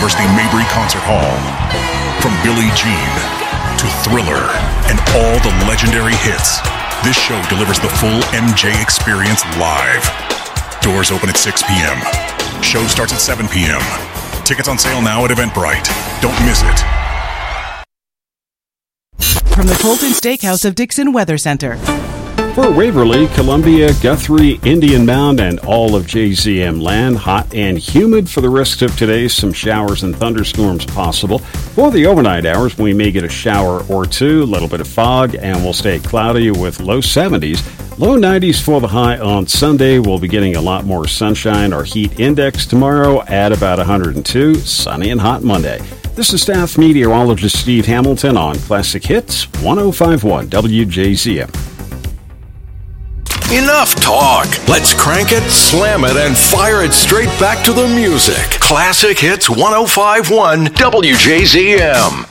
University Mabry Concert Hall. From Billie Jean to Thriller and all the legendary hits, this show delivers the full MJ experience live. Doors open at 6 p.m. Show starts at 7 p.m. Tickets on sale now at Eventbrite. Don't miss it. From the Colton Steakhouse of Dixon Weather Center. For Waverly, Columbia, Guthrie, Indian Mound, and all of JZM land, hot and humid for the rest of today. Some showers and thunderstorms possible. For the overnight hours, we may get a shower or two, a little bit of fog, and we'll stay cloudy with low 70s. Low 90s for the high on Sunday. We'll be getting a lot more sunshine. Our heat index tomorrow at about 102. Sunny and hot Monday. This is staff meteorologist Steve Hamilton on Classic Hits 105.1 WJZM. Enough talk. Let's crank it, slam it, and fire it straight back to the music. Classic Hits 105.1 WJZM.